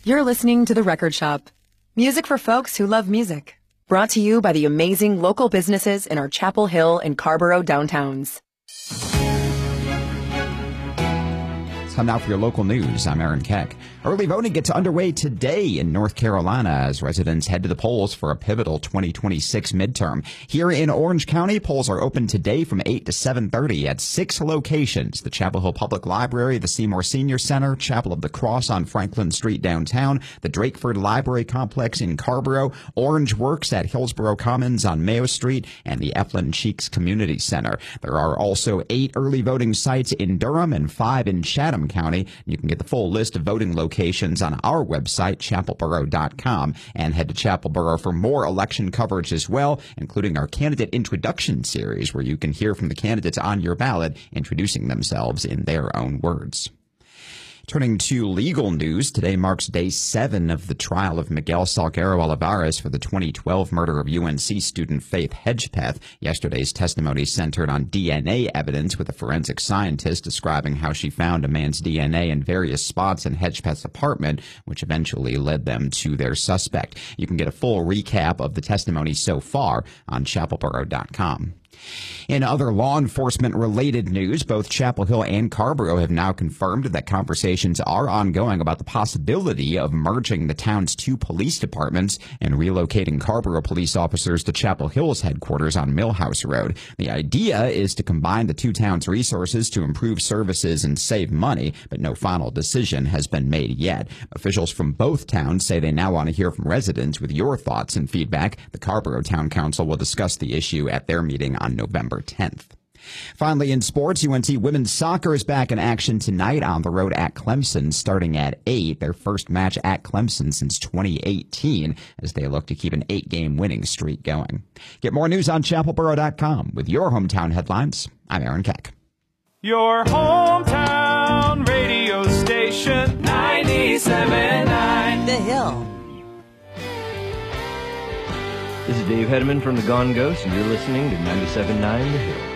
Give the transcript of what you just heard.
You're listening to The Record Shop. Music for folks who love music. Brought to you by the amazing local businesses in our Chapel Hill and Carborough downtowns. Time now for your local news. I'm Aaron Keck. Early voting gets underway today in North Carolina as residents head to the polls for a pivotal 2026 midterm. Here in Orange County, polls are open today from 8 to 7:30 at 6 locations: the Chapel Hill Public Library, the Seymour Senior Center, Chapel of the Cross on Franklin Street downtown, the Drakeford Library Complex in Carborough, Orange Works at Hillsborough Commons on Mayo Street, and the Eflin Cheeks Community Center. There are also 8 early voting sites in Durham and 5 in Chatham County. You can get the full list of voting locations on our website, chapelborough.com, and head to Chapelborough for more election coverage as well, including our candidate introduction series, where you can hear from the candidates on your ballot introducing themselves in their own words. Turning to legal news, today marks day 7 of the trial of Miguel Salguero Olivares for the 2012 murder of UNC student Faith Hedgepeth. Yesterday's testimony centered on DNA evidence, with a forensic scientist describing how she found a man's DNA in various spots in Hedgepeth's apartment, which eventually led them to their suspect. You can get a full recap of the testimony so far on chapelborough.com. In other law enforcement-related news, both Chapel Hill and Carborough have now confirmed that conversations are ongoing about the possibility of merging the town's 2 police departments and relocating Carborough police officers to Chapel Hill's headquarters on Millhouse Road. The idea is to combine the 2 towns' resources to improve services and save money, but no final decision has been made yet. Officials from both towns say they now want to hear from residents with your thoughts and feedback. The Carborough Town Council will discuss the issue at their meeting on November 10th. Finally, in sports, UNT women's soccer is back in action tonight on the road at Clemson, starting at 8, their first match at Clemson since 2018, as they look to keep an 8-game winning streak going. Get more news on chapelborough.com. With your hometown headlines, I'm Aaron Keck. Your hometown radio station, 97.9 The Hill. This is Dave Hedeman from the Gone Ghost, and you're listening to 97.9 The Hill.